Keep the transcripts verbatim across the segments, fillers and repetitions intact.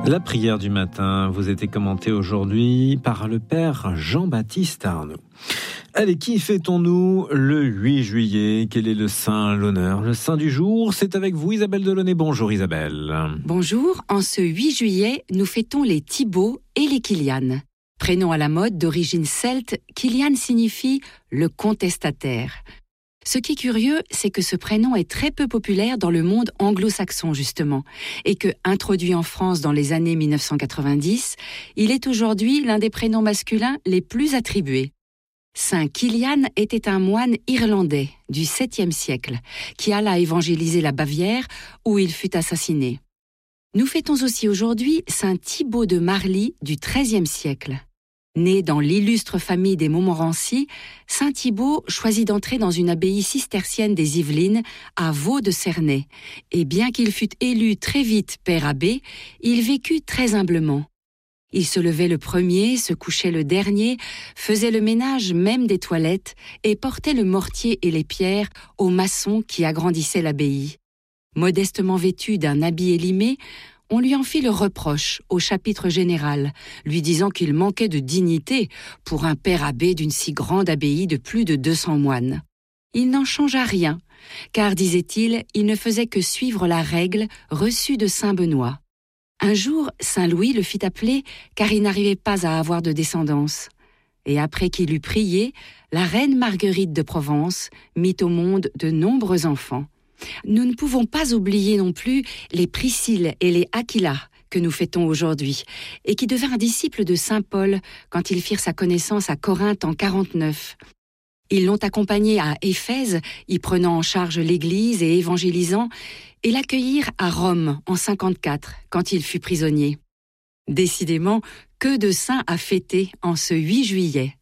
La prière du matin vous était commentée aujourd'hui par le Père Jean-Baptiste Arnaud. Allez, qui fêtons-nous le huit juillet? Quel est le saint, l'honneur, le saint du jour? C'est avec vous Isabelle Delaunay. Bonjour Isabelle. Bonjour, en ce huit juillet, nous fêtons les Thibaut et les Kilian. Prénom à la mode d'origine celte, Kilian signifie le contestataire. Ce qui est curieux, c'est que ce prénom est très peu populaire dans le monde anglo-saxon justement, et que, introduit en France dans les années mille neuf cent quatre-vingt-dix, il est aujourd'hui l'un des prénoms masculins les plus attribués. Saint Kilian était un moine irlandais du septième siècle, qui alla évangéliser la Bavière où il fut assassiné. Nous fêtons aussi aujourd'hui Saint Thibaut de Marly du treizième siècle. Né dans l'illustre famille des Montmorency, Saint Thibaut choisit d'entrer dans une abbaye cistercienne des Yvelines à Vaux-de-Cernay, et bien qu'il fût élu très vite père abbé, il vécut très humblement. Il se levait le premier, se couchait le dernier, faisait le ménage même des toilettes et portait le mortier et les pierres aux maçons qui agrandissaient l'abbaye. Modestement vêtu d'un habit élimé, on lui en fit le reproche au chapitre général, lui disant qu'il manquait de dignité pour un père abbé d'une si grande abbaye de plus de deux cents moines. Il n'en changea rien, car, disait-il, il ne faisait que suivre la règle reçue de saint Benoît. Un jour, saint Louis le fit appeler car il n'arrivait pas à avoir de descendance. Et après qu'il eut prié, la reine Marguerite de Provence mit au monde de nombreux enfants. Nous ne pouvons pas oublier non plus les Priscille et les Aquila que nous fêtons aujourd'hui et qui devinrent disciples de saint Paul quand ils firent sa connaissance à Corinthe en quarante-neuf. Ils l'ont accompagné à Éphèse, y prenant en charge l'Église et évangélisant, et l'accueillirent à Rome en cinquante-quatre, quand il fut prisonnier. Décidément, que de saints à fêter en ce huit juillet.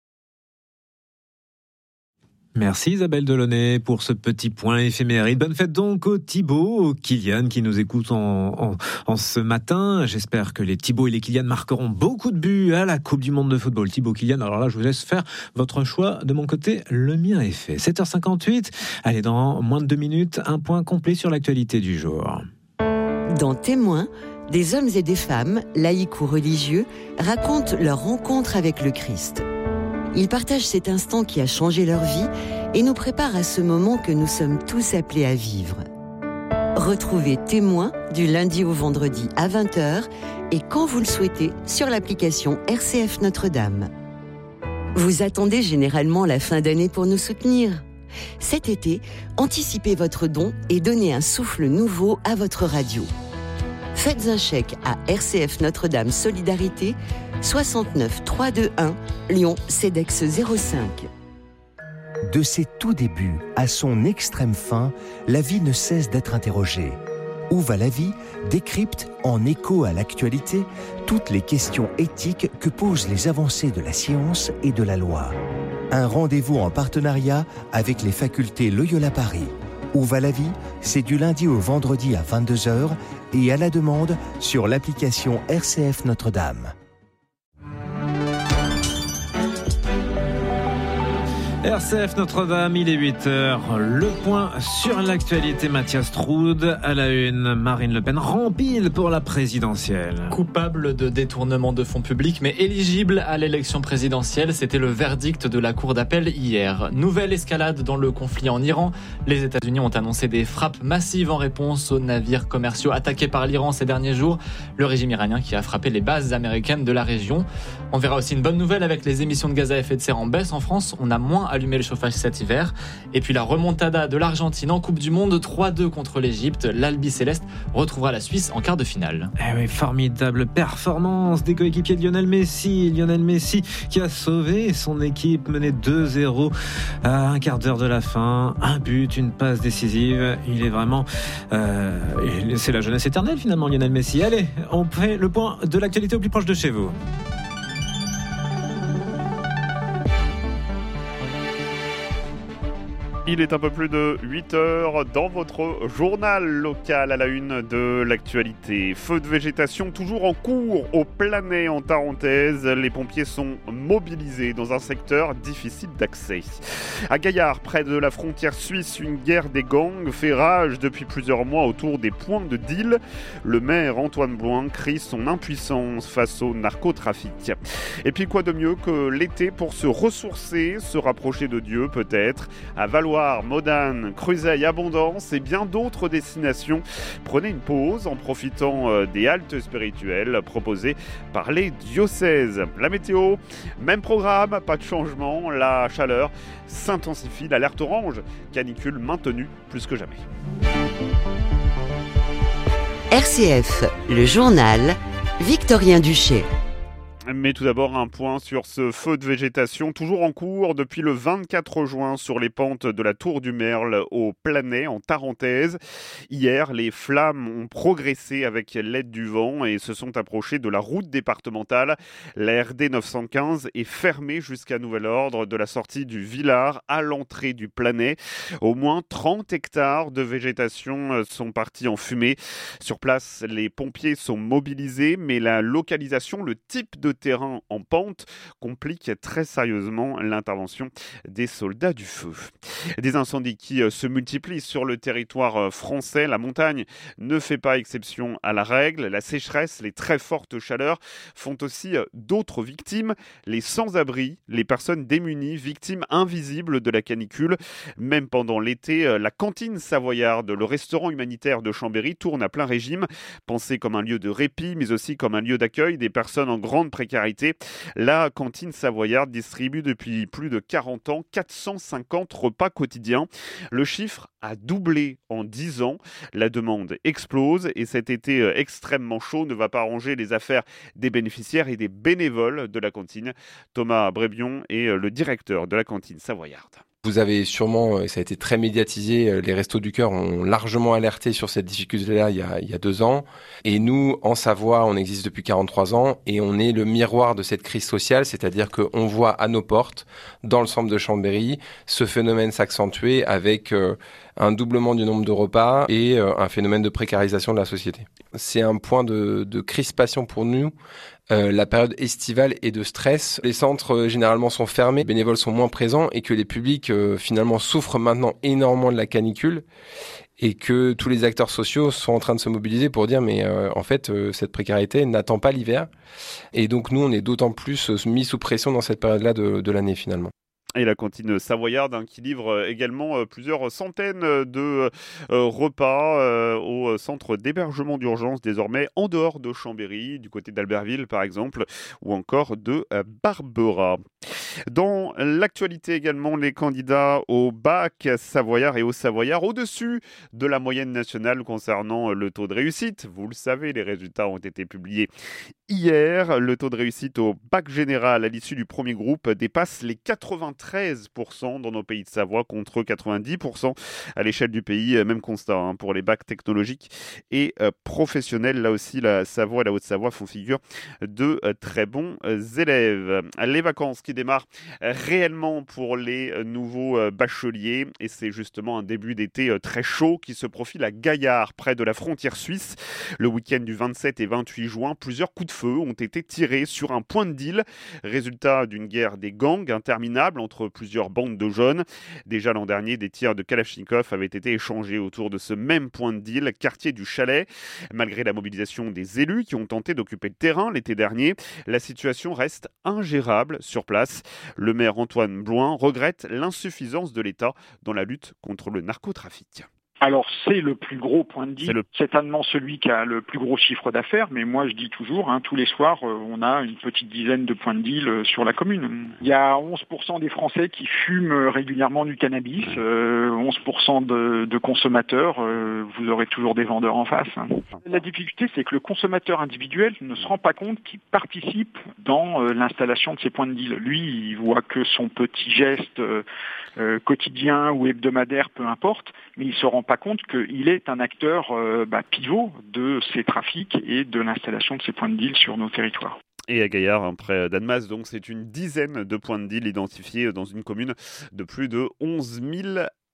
Merci Isabelle Delaunay pour ce petit point éphéméride. Bonne fête donc aux Thibaut, aux Kilian qui nous écoutent en, en, en ce matin. J'espère que les Thibaut et les Kilian marqueront beaucoup de buts à la Coupe du Monde de football. Thibaut, Kilian, alors là je vous laisse faire votre choix. De mon côté, le mien est fait. sept heures cinquante-huit, allez, dans moins de deux minutes, un point complet sur l'actualité du jour. Dans Témoins, des hommes et des femmes, laïcs ou religieux, racontent leur rencontre avec le Christ. Ils partagent cet instant qui a changé leur vie et nous préparent à ce moment que nous sommes tous appelés à vivre. Retrouvez Témoins du lundi au vendredi à vingt heures et quand vous le souhaitez sur l'application R C F Notre-Dame. Vous attendez généralement la fin d'année pour nous soutenir. Cet été, anticipez votre don et donnez un souffle nouveau à votre radio. Faites un chèque à R C F Notre-Dame Solidarité, soixante-neuf trois cent vingt-et-un, Lyon, CEDEX zéro cinq. De ses tout débuts à son extrême fin, la vie ne cesse d'être interrogée. Où va la vie décrypte, en écho à l'actualité, toutes les questions éthiques que posent les avancées de la science et de la loi. Un rendez-vous en partenariat avec les facultés Loyola Paris. Où va la vie? C'est du lundi au vendredi à vingt-deux heures et à la demande sur l'application R C F Notre-Dame. R C F Notre-Dame, il est huit heures. Le point sur l'actualité, Mathias Troud. À la une, Marine Le Pen rempile pour la présidentielle. Coupable de détournement de fonds publics, mais éligible à l'élection présidentielle. C'était le verdict de la Cour d'appel hier. Nouvelle escalade dans le conflit en Iran. Les États-Unis ont annoncé des frappes massives en réponse aux navires commerciaux attaqués par l'Iran ces derniers jours. Le régime iranien qui a frappé les bases américaines de la région. On verra aussi une bonne nouvelle avec les émissions de gaz à effet de serre en baisse en France. On a moins allumer le chauffage cet hiver. Et puis la remontada de l'Argentine en Coupe du Monde, trois deux contre l'Égypte. L'Albi Céleste retrouvera la Suisse en quart de finale. Eh oui, formidable performance des coéquipiers de Lionel Messi. Lionel Messi qui a sauvé son équipe, menée deux zéro à un quart d'heure de la fin. Un but, une passe décisive. Il est vraiment... Euh, c'est la jeunesse éternelle finalement, Lionel Messi. Allez, on fait le point de l'actualité au plus proche de chez vous. Il est un peu plus de huit heures dans votre journal local à la une de l'actualité. Feu de végétation toujours en cours au Planay en Tarentaise. Les pompiers sont mobilisés dans un secteur difficile d'accès. À Gaillard, près de la frontière suisse, une guerre des gangs fait rage depuis plusieurs mois autour des points de deal. Le maire Antoine Bloin crie son impuissance face au narcotrafic. Et puis quoi de mieux que l'été pour se ressourcer, se rapprocher de Dieu peut-être, à Valois, Modane, Cruseille, Abondance et bien d'autres destinations. Prenez une pause en profitant des haltes spirituelles proposées par les diocèses. La météo, même programme, pas de changement. La chaleur s'intensifie. L'alerte orange, canicule maintenue plus que jamais. R C F, le journal, Victorien Duché. Mais tout d'abord, un point sur ce feu de végétation, toujours en cours depuis le vingt-quatre juin sur les pentes de la Tour du Merle au Planay, en Tarentaise. Hier, les flammes ont progressé avec l'aide du vent et se sont approchées de la route départementale. La R D neuf cent quinze est fermée jusqu'à nouvel ordre de la sortie du Villard à l'entrée du Planay. Au moins trente hectares de végétation sont partis en fumée. Sur place, les pompiers sont mobilisés, mais la localisation, le type de terrain en pente complique très sérieusement l'intervention des soldats du feu. Des incendies qui se multiplient sur le territoire français. La montagne ne fait pas exception à la règle. La sécheresse, les très fortes chaleurs font aussi d'autres victimes. Les sans-abri, les personnes démunies, victimes invisibles de la canicule. Même pendant l'été, la cantine savoyarde, le restaurant humanitaire de Chambéry tourne à plein régime. Pensé comme un lieu de répit, mais aussi comme un lieu d'accueil des personnes en grande précarité. La cantine savoyarde distribue depuis plus de quarante ans quatre cent cinquante repas quotidiens. Le chiffre a doublé en dix ans. La demande explose et cet été extrêmement chaud ne va pas arranger les affaires des bénéficiaires et des bénévoles de la cantine. Thomas Brébion est le directeur de la cantine savoyarde. Vous avez sûrement, et ça a été très médiatisé, les Restos du Cœur ont largement alerté sur cette difficulté-là il y a, il y a deux ans. Et nous, en Savoie, on existe depuis quarante-trois ans et on est le miroir de cette crise sociale, c'est-à-dire qu'on voit à nos portes, dans le centre de Chambéry, ce phénomène s'accentuer avec euh, un doublement du nombre de repas et euh, un phénomène de précarisation de la société. C'est un point de, de crispation pour nous. Euh, la période estivale est de stress. Les centres euh, généralement sont fermés, les bénévoles sont moins présents et que les publics euh, finalement souffrent maintenant énormément de la canicule et que tous les acteurs sociaux sont en train de se mobiliser pour dire mais euh, en fait euh, cette précarité n'attend pas l'hiver et donc nous on est d'autant plus euh, mis sous pression dans cette période-là de, de l'année finalement. Et la cantine savoyarde hein, qui livre également euh, plusieurs centaines de euh, repas euh, au centre d'hébergement d'urgence désormais en dehors de Chambéry, du côté d'Albertville par exemple, ou encore de euh, Barbera. Dans l'actualité également, les candidats au bac savoyard et au savoyard au-dessus de la moyenne nationale concernant le taux de réussite. Vous le savez, les résultats ont été publiés hier. Le taux de réussite au bac général à l'issue du premier groupe dépasse les quatre-vingt-treize pour cent dans nos pays de Savoie contre quatre-vingt-dix pour cent à l'échelle du pays. Même constat hein, pour les bacs technologiques et euh, professionnels. Là aussi, la Savoie et la Haute-Savoie font figure de euh, très bons euh, élèves. Les vacances qui démarrent réellement pour les nouveaux bacheliers et c'est justement un début d'été très chaud qui se profile à Gaillard près de la frontière suisse. Le week-end du vingt-sept et vingt-huit juin, plusieurs coups de feu ont été tirés sur un point de deal, résultat d'une guerre des gangs interminable entre plusieurs bandes de jeunes. Déjà l'an dernier, des tirs de Kalachnikov avaient été échangés autour de ce même point de deal, quartier du Chalet. Malgré la mobilisation des élus qui ont tenté d'occuper le terrain l'été dernier, la situation reste ingérable sur place. Le maire Antoine Bloin regrette l'insuffisance de l'État dans la lutte contre le narcotrafic. Alors c'est le plus gros point de deal, c'est le... certainement celui qui a le plus gros chiffre d'affaires, mais moi je dis toujours, hein, tous les soirs, euh, on a une petite dizaine de points de deal euh, sur la commune. Il y a onze pour cent des Français qui fument régulièrement du cannabis, euh, onze pour cent de, de consommateurs, euh, vous aurez toujours des vendeurs en face. Hein. La difficulté, c'est que le consommateur individuel ne se rend pas compte qu'il participe dans euh, l'installation de ces points de deal. Lui, il voit que son petit geste euh, euh, quotidien ou hebdomadaire, peu importe, mais il se rend pas compte qu'il est un acteur euh, bah, pivot de ces trafics et de l'installation de ces points de deal sur nos territoires. Et à Gaillard, hein, près d'Annemasse, donc c'est une dizaine de points de deal identifiés dans une commune de plus de onze mille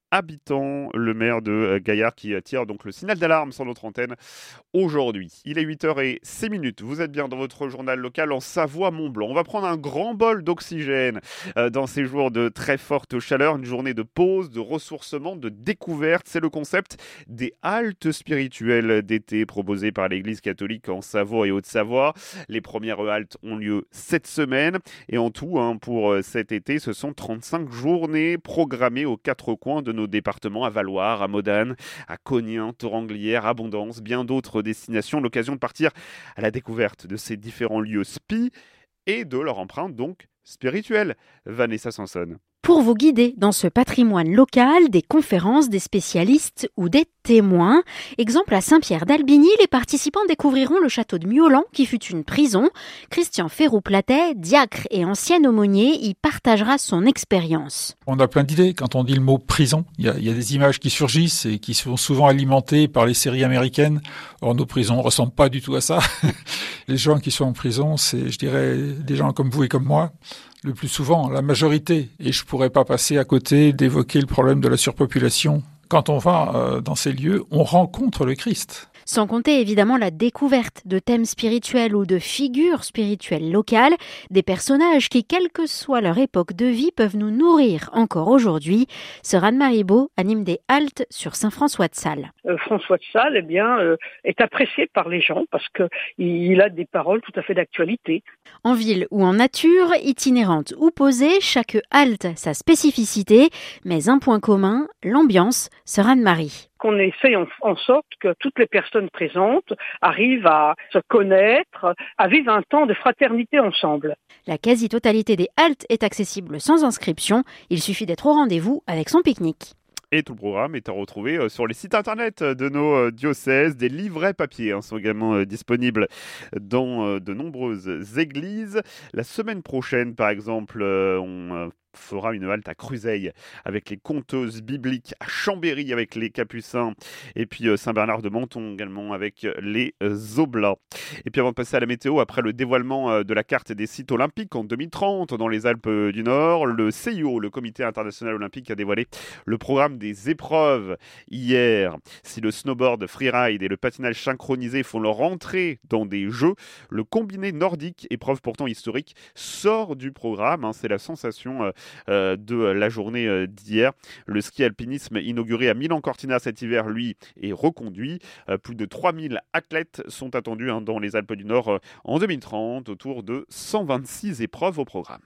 habitants. Le maire de Gaillard qui tire donc le signal d'alarme sur notre antenne aujourd'hui. Il est huit heures six minutes. Vous êtes bien dans votre journal local en Savoie-Mont-Blanc. On va prendre un grand bol d'oxygène dans ces jours de très forte chaleur. Une journée de pause, de ressourcement, de découverte. C'est le concept des haltes spirituelles d'été proposées par l'Église catholique en Savoie et Haute-Savoie. Les premières haltes ont lieu cette semaine. Et en tout, hein, pour cet été, ce sont trente-cinq journées programmées aux quatre coins de nos départements, à Valloire, à Modane, à Cognien, Thoranglières, Abondance, bien d'autres destinations. L'occasion de partir à la découverte de ces différents lieux spi et de leur empreinte donc spirituelle. Vanessa Sanson. Pour vous guider dans ce patrimoine local, des conférences, des spécialistes ou des témoins. Exemple à Saint-Pierre-d'Albigny, les participants découvriront le château de Miolan qui fut une prison. Christian Ferroux-Platet, diacre et ancien aumônier, y partagera son expérience. On a plein d'idées quand on dit le mot prison. Il y a, il y a des images qui surgissent et qui sont souvent alimentées par les séries américaines. Or, nos prisons ne ressemblent pas du tout à ça. Les gens qui sont en prison, c'est, je dirais, des gens comme vous et comme moi. Le plus souvent, la majorité. Et je pourrais pas passer à côté d'évoquer le problème de la surpopulation. Quand on va euh, dans ces lieux, on rencontre le Christ. Sans compter évidemment la découverte de thèmes spirituels ou de figures spirituelles locales, des personnages qui, quelle que soit leur époque de vie, peuvent nous nourrir encore aujourd'hui. Sœur Anne-Marie Beau anime des haltes sur Saint-François-de-Sales. Euh, François de Sales, eh bien, euh, est apprécié par les gens parce que il a des paroles tout à fait d'actualité. En ville ou en nature, itinérante ou posée, chaque halte sa spécificité, mais un point commun, l'ambiance. Sœur Anne-Marie. Qu'on essaye en, en sorte que toutes les personnes présentes arrivent à se connaître, à vivre un temps de fraternité ensemble. La quasi-totalité des haltes est accessible sans inscription. Il suffit d'être au rendez-vous avec son pique-nique. Et tout le programme est à retrouver sur les sites internet de nos diocèses. Des livrets papier hein, sont également disponibles dans de nombreuses églises. La semaine prochaine, par exemple, on fera une halte à Cruseille avec les conteuses bibliques, à Chambéry avec les Capucins et puis Saint-Bernard de Menton également avec les Oblats. Et puis avant de passer à la météo, après le dévoilement de la carte des sites olympiques en deux mille trente dans les Alpes du Nord, le C I O, le Comité international olympique, a dévoilé le programme des épreuves hier. Si le snowboard, freeride et le patinage synchronisé font leur entrée dans des jeux, le combiné nordique, épreuve pourtant historique, sort du programme. Hein, c'est la sensation euh, Euh, de la journée euh, d'hier. Le ski alpinisme inauguré à Milan-Cortina cet hiver, lui, est reconduit. Euh, plus de trois mille athlètes sont attendus hein, dans les Alpes du Nord euh, en deux mille trente, autour de cent vingt-six épreuves au programme.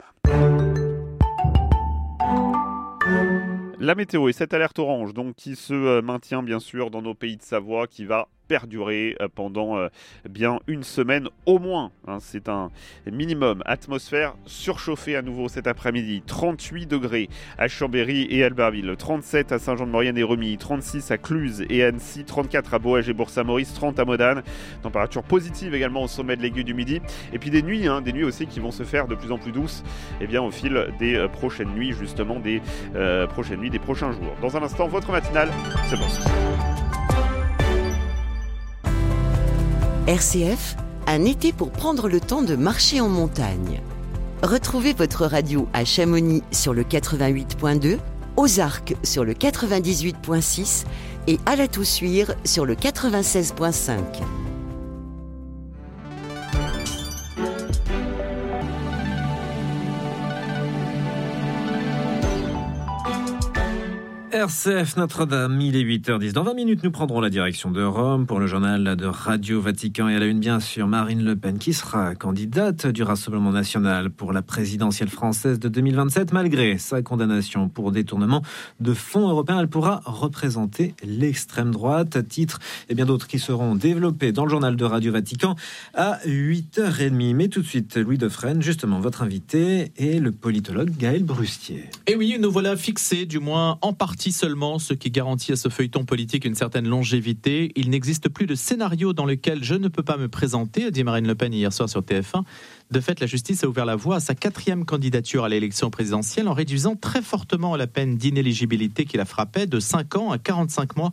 La météo et cette alerte orange donc, qui se euh, maintient bien sûr dans nos pays de Savoie, qui va perdurer pendant euh, bien une semaine au moins. Hein, c'est un minimum. Atmosphère surchauffée à nouveau cet après-midi. trente-huit degrés à Chambéry et Albertville, trente-sept à Saint-Jean-de-Maurienne et Remilly, trente-six à Cluse et Annecy, trente-quatre à Boëge et Bourg-Saint-Maurice, trente à Modane. Température positive également au sommet de l'Aiguille du Midi. Et puis des nuits, hein, des nuits aussi qui vont se faire de plus en plus douces eh bien, au fil des euh, prochaines nuits, justement des euh, prochaines nuits, des prochains jours. Dans un instant, votre matinale, c'est bon. R C F, un été pour prendre le temps de marcher en montagne. Retrouvez votre radio à Chamonix sur le quatre-vingt-huit point deux, aux Arcs sur le quatre-vingt-dix-huit point six et à La Toussuire sur le quatre-vingt-seize point cinq. R C F Notre-Dame, il est huit heures dix. Dans vingt minutes, nous prendrons la direction de Rome pour le journal de Radio Vatican. Et à la une, bien sûr, Marine Le Pen, qui sera candidate du Rassemblement national pour la présidentielle française de deux mille vingt-sept. Malgré sa condamnation pour détournement de fonds européens, elle pourra représenter l'extrême droite. Titres et bien d'autres qui seront développés dans le journal de Radio Vatican à huit heures trente. Mais tout de suite, Louis Defresne, justement, votre invité est le politologue Gaël Brustier. Et oui, nous voilà fixés, du moins en partie seulement, ce qui garantit à ce feuilleton politique une certaine longévité. Il n'existe plus de scénario dans lequel je ne peux pas me présenter, a dit Marine Le Pen hier soir sur T F un. De fait, la justice a ouvert la voie à sa quatrième candidature à l'élection présidentielle en réduisant très fortement la peine d'inéligibilité qui la frappait de cinq ans à quarante-cinq mois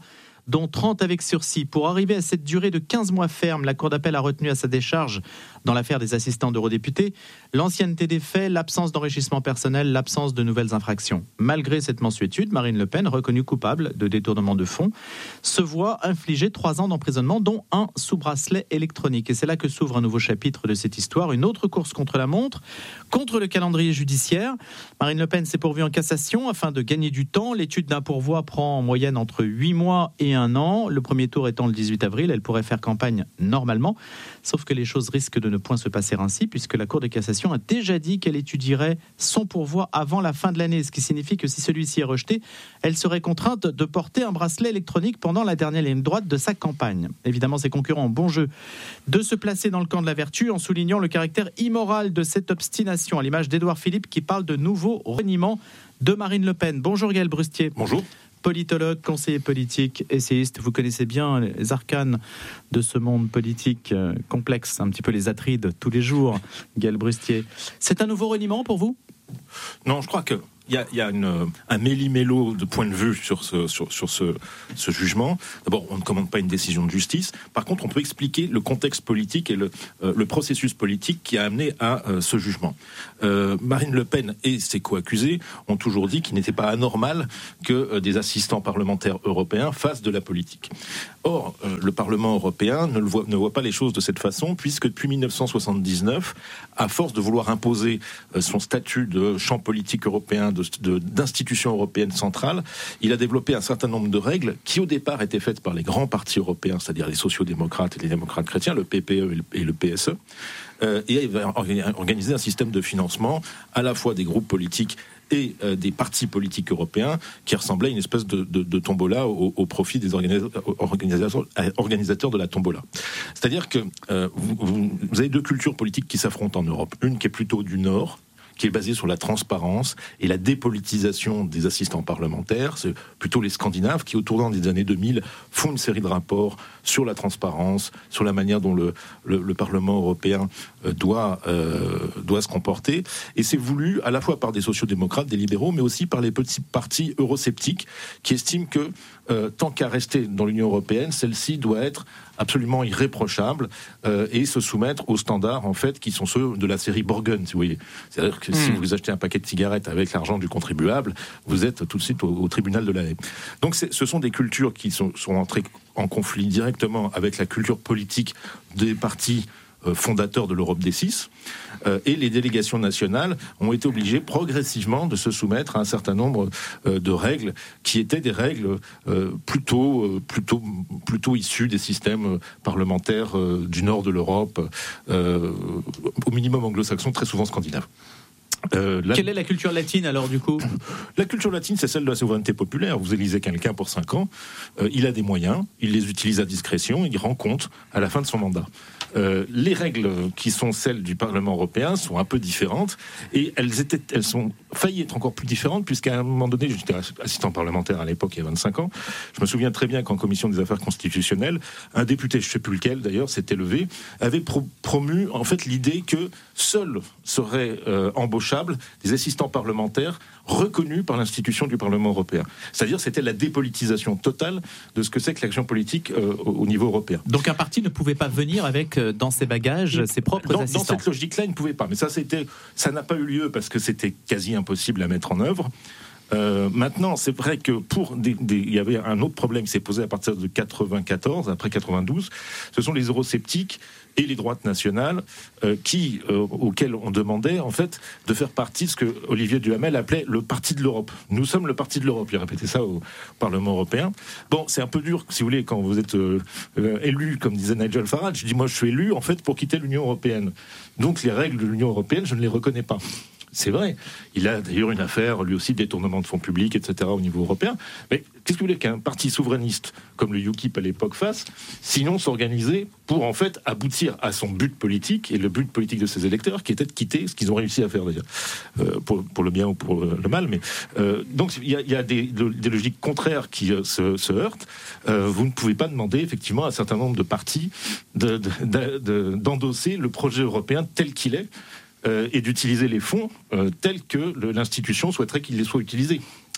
dont trente avec sursis. Pour arriver à cette durée de quinze mois ferme, la Cour d'appel a retenu à sa décharge, dans l'affaire des assistants d'eurodéputés, l'ancienneté des faits, l'absence d'enrichissement personnel, l'absence de nouvelles infractions. Malgré cette mansuétude, Marine Le Pen, reconnue coupable de détournement de fonds, se voit infliger trois ans d'emprisonnement, dont un sous bracelet électronique. Et c'est là que s'ouvre un nouveau chapitre de cette histoire, une autre course contre la montre, contre le calendrier judiciaire. Marine Le Pen s'est pourvue en cassation afin de gagner du temps. L'étude d'un pourvoi prend en moyenne entre huit mois et un an. Le premier tour étant le dix-huit avril, elle pourrait faire campagne normalement. Sauf que les choses risquent de ne point se passer ainsi, puisque la Cour de cassation a déjà dit qu'elle étudierait son pourvoi avant la fin de l'année, ce qui signifie que si celui-ci est rejeté, elle serait contrainte de porter un bracelet électronique pendant la dernière ligne droite de sa campagne. Évidemment, ses concurrents ont bon jeu de se placer dans le camp de la vertu en soulignant le caractère immoral de cette obstination, à l'image d'Édouard Philippe qui parle de nouveau reniement de Marine Le Pen. Bonjour Gaël Brustier. Bonjour. Politologue, conseiller politique, essayiste, vous connaissez bien les arcanes de ce monde politique euh, complexe, un petit peu les Atrides tous les jours, Gaël Brustier. C'est un nouveau reniement pour vous ? Non, je crois que il y a, y a une, un méli-mélo de points de vue sur ce, sur, sur ce, ce jugement. D'abord, on ne commande pas une décision de justice. Par contre, on peut expliquer le contexte politique et le, euh, le processus politique qui a amené à euh, ce jugement. Euh, Marine Le Pen et ses co-accusés ont toujours dit qu'il n'était pas anormal que euh, des assistants parlementaires européens fassent de la politique. Or, euh, le Parlement européen ne, le voit, ne voit pas les choses de cette façon, puisque depuis dix-neuf cent soixante-dix-neuf, à force de vouloir imposer euh, son statut de champ politique européen, De, de, d'institutions européennes centrales, il a développé un certain nombre de règles qui au départ étaient faites par les grands partis européens, c'est-à-dire les sociaux-démocrates et les démocrates chrétiens, le P P E et le, et le P S E, euh, et il va organiser un système de financement à la fois des groupes politiques et euh, des partis politiques européens qui ressemblaient à une espèce de, de, de tombola au, au profit des organisa- organisateurs, organisateurs de la tombola. C'est-à-dire que euh, vous, vous avez deux cultures politiques qui s'affrontent en Europe. Une qui est plutôt du Nord, qui est basé sur la transparence et la dépolitisation des assistants parlementaires. C'est plutôt les Scandinaves qui, au tournant des années deux mille, font une série de rapports sur la transparence, sur la manière dont le, le, le Parlement européen doit, euh, doit se comporter. Et c'est voulu à la fois par des sociaux-démocrates, des libéraux, mais aussi par les petits partis eurosceptiques qui estiment que, euh, tant qu'à rester dans l'Union européenne, celle-ci doit être absolument irréprochable euh, et se soumettre aux standards en fait qui sont ceux de la série Borgen, si vous voyez. C'est-à-dire que mmh. si vous achetez un paquet de cigarettes avec l'argent du contribuable, vous êtes tout de suite au, au tribunal de la haie. Donc c'est, ce sont des cultures qui sont, sont entrées en conflit directement avec la culture politique des partis fondateurs de l'Europe des six, euh, et les délégations nationales ont été obligées progressivement de se soumettre à un certain nombre euh, de règles qui étaient des règles euh, plutôt, euh, plutôt, plutôt issues des systèmes parlementaires euh, du nord de l'Europe, euh, au minimum anglo-saxon, très souvent scandinaves. Euh, la... Quelle est la culture latine alors du coup ? La culture latine, c'est celle de la souveraineté populaire. Vous élisez quelqu'un pour cinq ans, euh, il a des moyens, il les utilise à discrétion, il rend compte à la fin de son mandat. Euh, les règles qui sont celles du Parlement européen sont un peu différentes et elles étaient, elles sont failli être encore plus différentes puisqu'à un moment donné, j'étais assistant parlementaire à l'époque, il y a vingt-cinq ans, je me souviens très bien qu'en commission des affaires constitutionnelles, un député, je ne sais plus lequel d'ailleurs, s'était levé, avait pro- promu en fait l'idée que seuls seraient euh, embauchables des assistants parlementaires reconnus par l'institution du Parlement européen. C'est-à-dire c'était la dépolitisation totale de ce que c'est que l'action politique euh, au niveau européen. Donc un parti ne pouvait pas venir avec euh, dans ses bagages ses propres dans, assistants. Dans cette logique-là, il ne pouvait pas. Mais ça, c'était, ça n'a pas eu lieu parce que c'était quasi impossible à mettre en œuvre. Euh, maintenant, c'est vrai que pour des, des, il y avait un autre problème qui s'est posé à partir de quatre-vingt-quatorze, après quatre-vingt-douze. Ce sont les eurosceptiques et les droites nationales euh, qui, euh, auxquelles on demandait en fait de faire partie de ce que Olivier Duhamel appelait le parti de l'Europe. Nous sommes le parti de l'Europe. Il a répété ça au Parlement européen. Bon, c'est un peu dur, si vous voulez, quand vous êtes euh, euh, élu, comme disait Nigel Farage. Je dis, moi, je suis élu en fait pour quitter l'Union européenne. Donc, les règles de l'Union européenne, je ne les reconnais pas. C'est vrai. Il a d'ailleurs une affaire, lui aussi, détournement de fonds publics, et cetera au niveau européen. Mais qu'est-ce que vous voulez qu'un parti souverainiste comme le U K I P à l'époque fasse, sinon s'organiser pour en fait aboutir à son but politique, et le but politique de ses électeurs, qui était de quitter, ce qu'ils ont réussi à faire d'ailleurs, euh, pour, pour le bien ou pour le mal. Mais euh, donc il y a, y a des, des logiques contraires qui euh, se, se heurtent. Euh, vous ne pouvez pas demander effectivement à un certain nombre de partis de, de, de, de, d'endosser le projet européen tel qu'il est. Euh, et d'utiliser les fonds euh, tels que le, l'institution souhaiterait qu'ils les soient utilisés.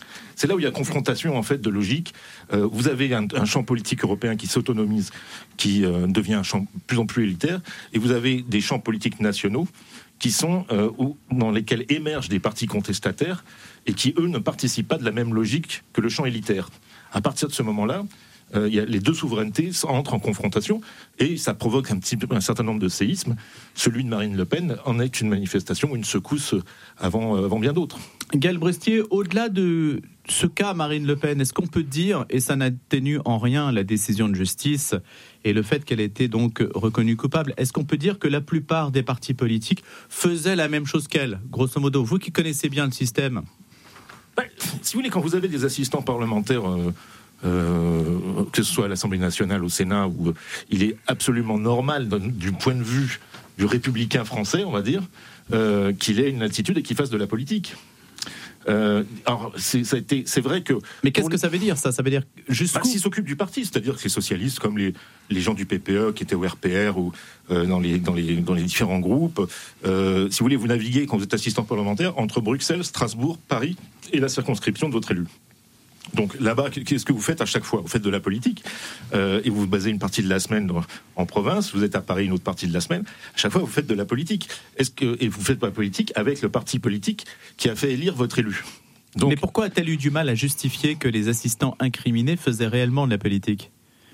C'est là où il y a confrontation en fait de logique. Euh, vous avez un, un champ politique européen qui s'autonomise, qui euh, devient un champ de plus en plus élitaire, et vous avez des champs politiques nationaux qui sont euh, où, dans lesquels émergent des partis contestataires et qui eux ne participent pas de la même logique que le champ élitaire. À partir de ce moment-là, euh, il y a les deux souverainetés entrent en confrontation et ça provoque un, petit, un certain nombre de séismes. Celui de Marine Le Pen en est une manifestation, une secousse avant, euh, avant bien d'autres. Gaël Brustier, au-delà de ce cas Marine Le Pen, est-ce qu'on peut dire, et ça n'atténue en rien la décision de justice et le fait qu'elle ait été donc reconnue coupable, est-ce qu'on peut dire que la plupart des partis politiques faisaient la même chose qu'elle, grosso modo? Vous qui connaissez bien le système. Ben, si vous voulez, quand vous avez des assistants parlementaires... Euh Euh, que ce soit à l'Assemblée nationale, au Sénat, où il est absolument normal, du point de vue du républicain français, on va dire, euh, qu'il ait une attitude et qu'il fasse de la politique. Euh, alors, c'est, ça a été, c'est vrai que... Mais qu'est-ce que ça veut dire, ça Ça veut dire jusqu'où bah, s'il s'occupe du parti, c'est-à-dire que les socialistes, comme les, les gens du P P E qui étaient au R P R ou euh, dans, les, dans, les, dans les différents groupes, euh, si vous voulez, vous naviguez, quand vous êtes assistant parlementaire, entre Bruxelles, Strasbourg, Paris et la circonscription de votre élu. Donc là-bas, qu'est-ce que vous faites à chaque fois? Vous faites de la politique euh, et vous basez une partie de la semaine en province, vous êtes à Paris une autre partie de la semaine. À chaque fois, vous faites de la politique. Est-ce que, et vous faites de la politique avec le parti politique qui a fait élire votre élu. Donc, mais pourquoi a-t-elle eu du mal à justifier que les assistants incriminés faisaient réellement de la politique?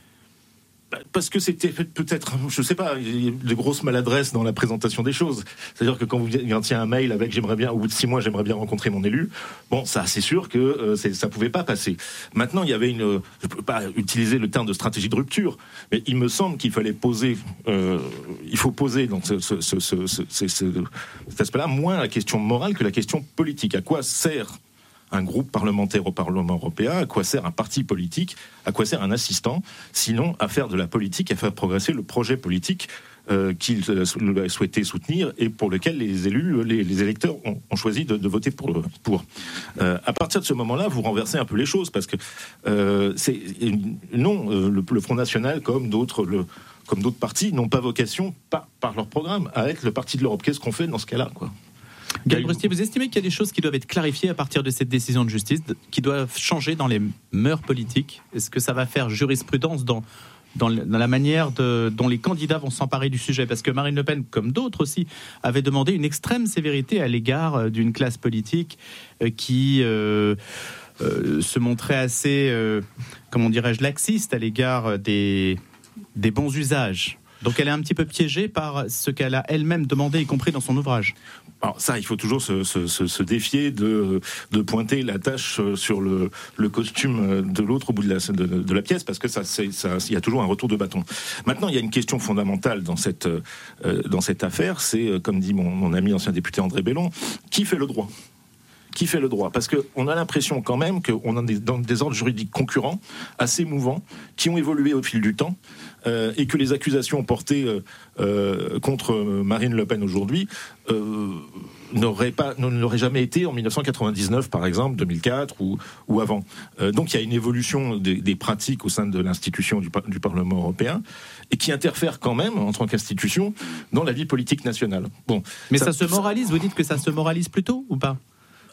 Parce que c'était peut-être, je sais pas, de grosses maladresses dans la présentation des choses. C'est-à-dire que quand vous vient un mail avec j'aimerais bien, au bout de six mois, j'aimerais bien rencontrer mon élu, bon, ça, c'est sûr que euh, c'est, ça pouvait pas passer. Maintenant, il y avait une, je peux pas utiliser le terme de stratégie de rupture, mais il me semble qu'il fallait poser, euh, il faut poser donc ce, ce, ce, ce, ce, ce, cet aspect-là moins la question morale que la question politique. À quoi sert un groupe parlementaire au Parlement européen? À quoi sert un parti politique? À quoi sert un assistant? Sinon, à faire de la politique, à faire progresser le projet politique euh, qu'il euh, souhaitait soutenir et pour lequel les élus, les, les électeurs ont, ont choisi de, de voter pour. pour. Euh, à partir de ce moment-là, vous renversez un peu les choses parce que euh, c'est non, euh, le, le Front National, comme d'autres, le, comme d'autres partis, n'ont pas vocation, par, par leur programme, à être le parti de l'Europe. Qu'est-ce qu'on fait dans ce cas-là, quoi? Gaël Brustier, vous estimez qu'il y a des choses qui doivent être clarifiées à partir de cette décision de justice, qui doivent changer dans les mœurs politiques? Est-ce que ça va faire jurisprudence dans, dans, dans la manière de, dont les candidats vont s'emparer du sujet? Parce que Marine Le Pen, comme d'autres aussi, avait demandé une extrême sévérité à l'égard d'une classe politique qui euh, euh, se montrait assez, euh, comment dirais-je, laxiste à l'égard des, des bons usages. Donc elle est un petit peu piégée par ce qu'elle a elle-même demandé, y compris dans son ouvrage. Alors ça, il faut toujours se, se, se défier de, de pointer la tâche sur le, le costume de l'autre au bout de la, de, de la pièce, parce que ça, c'est, ça, il y a toujours un retour de bâton. Maintenant, il y a une question fondamentale dans cette, euh, dans cette affaire, c'est, comme dit mon, mon ami ancien député André Bellon, qui fait le droit ? Qui fait le droit? Parce qu'on a l'impression quand même qu'on a des, dans des ordres juridiques concurrents, assez mouvants, qui ont évolué au fil du temps, euh, et que les accusations portées euh, euh, contre Marine Le Pen aujourd'hui euh, n'auraient pas, n'auraient jamais été en dix-neuf cent quatre-vingt-dix-neuf, par exemple, deux mille quatre ou, ou avant. Euh, donc il y a une évolution des, des pratiques au sein de l'institution du, du Parlement européen, et qui interfère quand même, en tant qu'institution, dans la vie politique nationale. Bon, mais ça, ça se moralise, vous dites que ça se moralise plutôt, ou pas?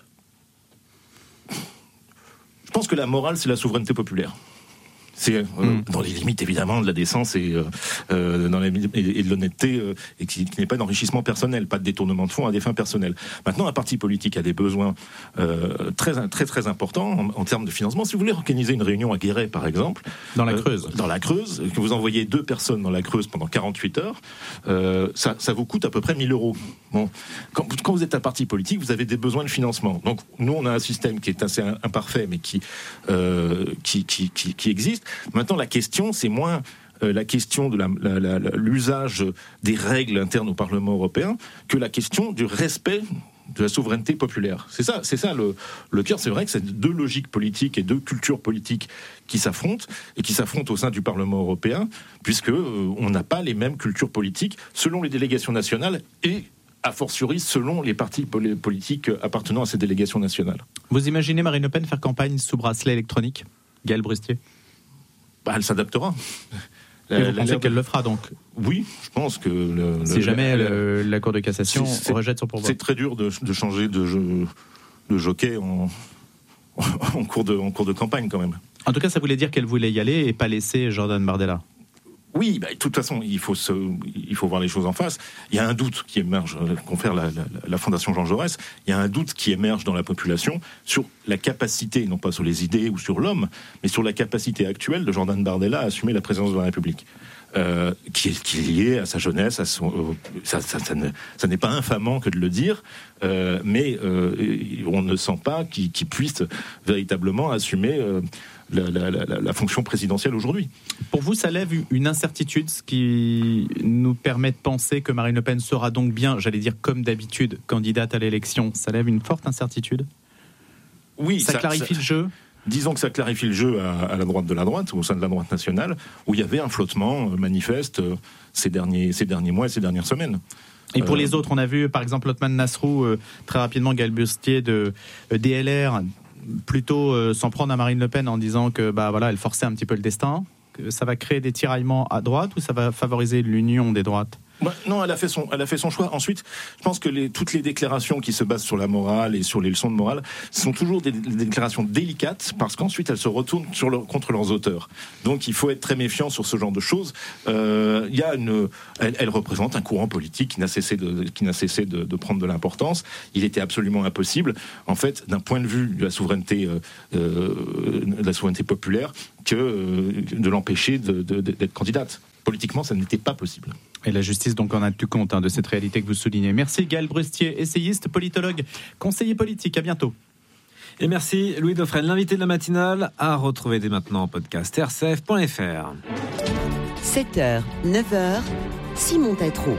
Je pense que la morale, c'est la souveraineté populaire. C'est euh, mmh. dans les limites, évidemment, de la décence et, euh, dans les, et, et de l'honnêteté, euh, et qui, qui n'est pas d'enrichissement personnel, pas de détournement de fonds à des fins personnelles. Maintenant, un parti politique a des besoins euh, très, très, très importants en, en termes de financement. Si vous voulez organiser une réunion à Guéret, par exemple... Dans la Creuse. Euh, dans la Creuse, que vous envoyez deux personnes dans la Creuse pendant quarante-huit heures, euh, ça, ça vous coûte à peu près mille euros. Bon. Quand, quand vous êtes un parti politique, vous avez des besoins de financement. Donc, nous, on a un système qui est assez imparfait, mais qui, euh, qui, qui, qui, qui existe. Maintenant, la question, c'est moins euh, la question de la, la, la, l'usage des règles internes au Parlement européen que la question du respect de la souveraineté populaire. C'est ça, c'est ça le, le cœur. C'est vrai que c'est deux logiques politiques et deux cultures politiques qui s'affrontent et qui s'affrontent au sein du Parlement européen, puisque euh, on n'a pas les mêmes cultures politiques selon les délégations nationales et a fortiori selon les partis politiques appartenant à ces délégations nationales. Vous imaginez Marine Le Pen faire campagne sous bracelet électronique, Gaël Brustier? Bah, elle s'adaptera. Et vous pensez qu'elle le fera donc? Oui, je pense que... Le, si le, jamais le, le, la Cour de cassation c'est, rejette son pourvoi. C'est très dur de, de changer de, jeu, de jockey en, en cours de, en cours de campagne quand même. En tout cas, ça voulait dire qu'elle voulait y aller et pas laisser Jordan Bardella. Oui, bah, de toute façon, il faut, se, il faut voir les choses en face. Il y a un doute qui émerge, confère la, la, la Fondation Jean Jaurès, il y a un doute qui émerge dans la population sur la capacité, non pas sur les idées ou sur l'homme, mais sur la capacité actuelle de Jordan Bardella à assumer la présidence de la République. Euh, qui, est, qui est lié à sa jeunesse, à son, euh, ça, ça, ça, ne, ça n'est pas infamant que de le dire, euh, mais euh, on ne sent pas qu'il, qu'il puisse véritablement assumer euh, la, la, la, la fonction présidentielle aujourd'hui. Pour vous, ça lève une incertitude, ce qui nous permet de penser que Marine Le Pen sera donc bien, j'allais dire comme d'habitude, candidate à l'élection. Ça lève une forte incertitude ? Oui, ça, ça clarifie ça, le jeu ? Disons que ça clarifie le jeu à, à la droite de la droite, au sein de la droite nationale, où il y avait un flottement manifeste ces derniers, ces derniers mois et ces dernières semaines. Et pour euh, les autres, on a vu par exemple Othman Nasrou, euh, très rapidement Gaël Bustier de euh, D L R, plutôt euh, s'en prendre à Marine Le Pen en disant que bah, voilà, elle forçait un petit peu le destin, que ça va créer des tiraillements à droite ou ça va favoriser l'union des droites ? Bah, non, elle a fait son, elle a fait son choix. Ensuite, je pense que les, toutes les déclarations qui se basent sur la morale et sur les leçons de morale sont toujours des, des déclarations délicates parce qu'ensuite elles se retournent sur leur, contre leurs auteurs. Donc il faut être très méfiant sur ce genre de choses. Euh, il y a une, elle, elle représente un courant politique qui n'a cessé de, qui n'a cessé de, de prendre de l'importance. Il était absolument impossible, en fait, d'un point de vue de la souveraineté, euh, de la souveraineté populaire, que euh, de l'empêcher de, de, d'être candidate. Politiquement, ça n'était pas possible. Et la justice donc en a tenu compte hein, de cette réalité que vous soulignez. Merci Gaël Brustier, essayiste, politologue, conseiller politique. À bientôt. Et merci Louis Dauphren, l'invité de la matinale, à retrouver dès maintenant en podcast r c f point f r. sept heures, neuf heures, Simon Tétrault.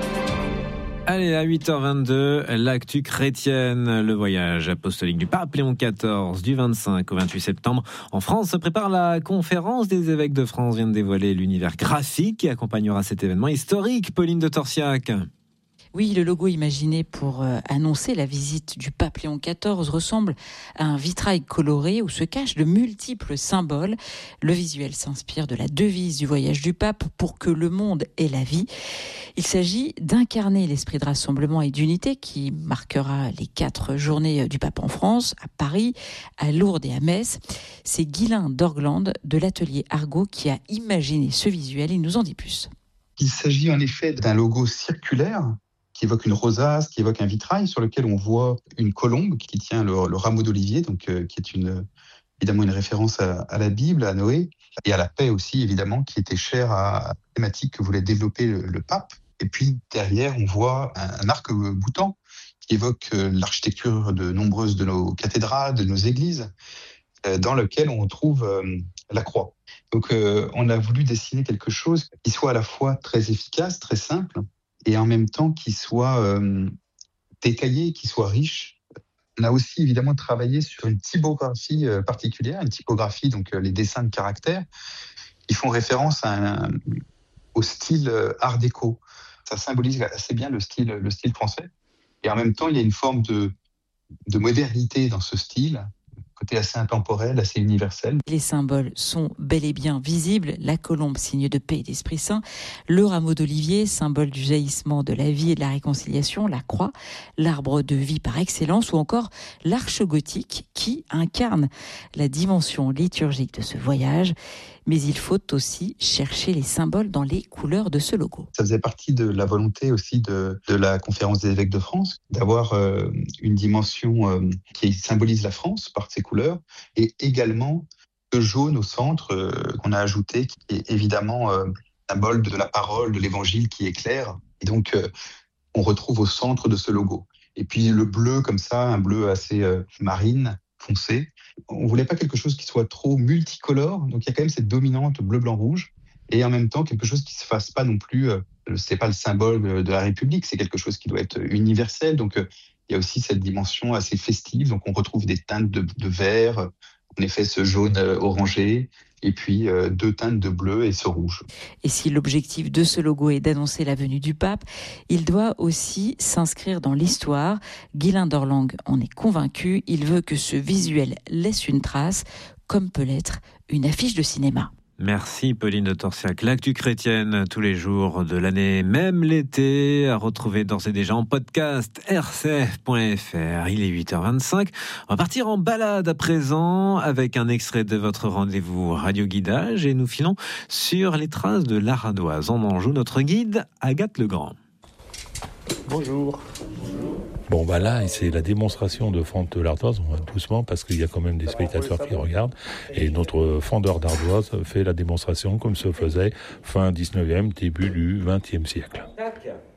Allez, à huit heures vingt-deux, l'actu chrétienne, le voyage apostolique du pape Léon quatorze du vingt-cinq au vingt-huit septembre. En France se prépare la conférence des évêques de France, vient de dévoiler l'univers graphique qui accompagnera cet événement historique. Pauline de Torsiac. Oui, le logo imaginé pour euh, annoncer la visite du pape Léon quatorze ressemble à un vitrail coloré où se cachent de multiples symboles. Le visuel s'inspire de la devise du voyage du pape pour que le monde ait la vie. Il s'agit d'incarner l'esprit de rassemblement et d'unité qui marquera les quatre journées du pape en France, à Paris, à Lourdes et à Metz. C'est Guylain d'Orglande de l'atelier Argot qui a imaginé ce visuel. Il nous en dit plus. Il s'agit en effet d'un logo circulaire qui évoque une rosace, qui évoque un vitrail sur lequel on voit une colombe qui tient le, le rameau d'olivier, donc euh, qui est une, évidemment une référence à, à la Bible, à Noé, et à la paix aussi, évidemment, qui était chère à la thématique que voulait développer le, le pape. Et puis derrière, on voit un, un arc-boutant qui évoque euh, l'architecture de nombreuses de nos cathédrales, de nos églises, euh, dans lequel on trouve euh, la croix. Donc euh, on a voulu dessiner quelque chose qui soit à la fois très efficace, très simple, et en même temps qui soit euh, détaillé, qui soit riche. On a aussi évidemment travaillé sur une typographie euh, particulière, une typographie, donc euh, les dessins de caractères, qui font référence à un, au style euh, art déco. Ça symbolise assez bien le style, le style français. Et en même temps, il y a une forme de, de modernité dans ce style, côté assez intemporel, assez universel. Les symboles sont bel et bien visibles. La colombe, signe de paix et d'Esprit Saint. Le rameau d'olivier, symbole du jaillissement de la vie et de la réconciliation. La croix, l'arbre de vie par excellence. Ou encore l'arche gothique qui incarne la dimension liturgique de ce voyage. Mais il faut aussi chercher les symboles dans les couleurs de ce logo. Ça faisait partie de la volonté aussi de, de la Conférence des évêques de France, d'avoir euh, une dimension euh, qui symbolise la France par ses couleurs, et également le jaune au centre euh, qu'on a ajouté, qui est évidemment euh, symbole de la parole, de l'évangile qui éclaire. Et donc, euh, on retrouve au centre de ce logo. Et puis le bleu comme ça, un bleu assez euh, marine, foncé. On voulait pas quelque chose qui soit trop multicolore, donc il y a quand même cette dominante bleu, blanc, rouge, et en même temps quelque chose qui se fasse pas non plus, euh, c'est pas le symbole de la République, c'est quelque chose qui doit être universel, donc euh, il y a aussi cette dimension assez festive, donc on retrouve des teintes de, de vert, en effet ce jaune euh, orangé, et puis euh, deux teintes de bleu et ce rouge. Et si l'objectif de ce logo est d'annoncer la venue du pape, il doit aussi s'inscrire dans l'histoire. Guylain d'Orglande en est convaincu, il veut que ce visuel laisse une trace, comme peut l'être une affiche de cinéma. Merci Pauline de Torsiac. L'actu chrétienne tous les jours de l'année, même l'été, à retrouver d'ores et déjà en podcast r c f point f r. Il est huit heures vingt-cinq. On va partir en balade à présent avec un extrait de votre rendez-vous Radio Guidage et nous filons sur les traces de l'Aradoise en Anjou. Notre guide, Agathe Legrand. Bonjour. Bon, bah là, c'est la démonstration de fente de l'ardoise. On va doucement parce qu'il y a quand même des spectateurs qui regardent. Et notre fendeur d'ardoise fait la démonstration comme se faisait fin dix-neuvième, début du vingtième siècle.